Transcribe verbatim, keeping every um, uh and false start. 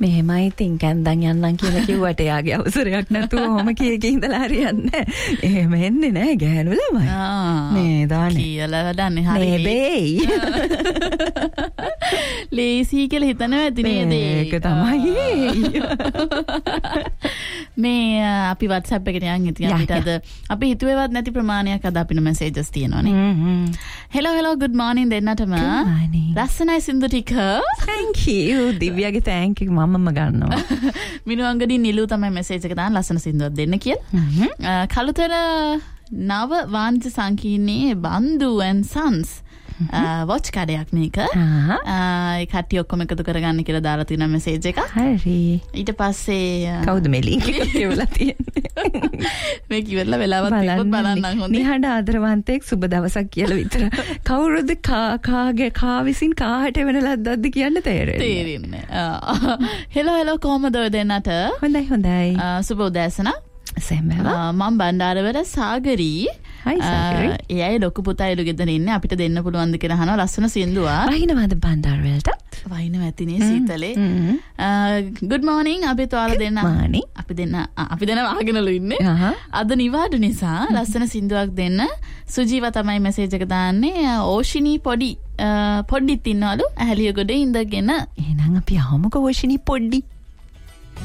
මෙහෙමයි ඉතින් කැන්දන් යන්නම් කියලා කිව්වට එයාගේ අවසරයක් නැතුව ඔහම කිය කී ඉඳලා හරියන්නේ නැහැ. එහෙම එන්නේ නැහැ ගෑනු ළමයි. නේ දාන්නේ. කියලා වැඩන්නේ හරි. නේ බේයි. ලේසි කියලා හිතනවා ඇති නේද? ඒක තමයි. මේ අපි WhatsApp එකට යන් ඉතින් අපිට අද අපි හිතුවේවත් නැති ප්‍රමාණයක් අද අපිට මැසේජස් තියෙනවානේ. hello hello good morning දෙන්නටම. ලස්සනයි සින්දු ටික. thank you. දිව්‍යගේ thank you මමම ගන්නවා. මිනුවංගඩි නිලු තමයි මැසේජ් එක දාන්න ලස්සන සින්දුවක් දෙන්න කියලා. කළුතර නව වාණිජ සංකීර්ණයේ බන්දු and sons වොච් කඩයක් මේක. ඒ කට්ටිය ඔක්කොම එකතු කරගන්න කියලා දාලා තියෙන මැසේජ් එක. හරි. ඊට පස්සේ කවුද මේ ලින්ක් එක කියවලා තියෙන්නේ? මේ කිව්වලා වෙලාවත් තිබ්බොත් බලන්න හොඳයි. නිහඬ ආදරවන්තෙක් සුබ දවසක් කියලා විතර. කවුරුද කාගේ කා විසින් කාට වෙන ලද්දක්ද කියන්න තේරෙන්නේ. තේරෙන්නේ. හෙලෝ හෙලෝ කොහමද ඔය දෙන්නට? හොඳයි හොඳයි. සුබ උදෑසන. සෙමෙවා. මම බණ්ඩාරවල සාගරී. හයි සාගරී. එයයි ලොකු පුතා එළු ගෙදර ඉන්නේ අපිට දෙන්න පුළුවන්ද කියලා අහනවා ලස්සන සින්දුවක්. වහිනවද බණ්ඩාරවලට? වහිනව ඇතිනේ සීතලේ. good morning අපි තුවාල දෙන්න. අපි දෙන්න අපි දෙන්න අහගෙනලු ඉන්නේ. අද නිවාඩු නිසා ලස්සන සින්දුවක් දෙන්න. සුජීව තමයි මැසේජ් එක දාන්නේ. ඕෂිනී පොඩි පොඩ්ඩිත් ඉන්නවලු ඇහැලිය ගොඩේ ඉඳගෙන. එහෙනම් අපි අහමුකෝ ඕෂිනී පොඩ්ඩි.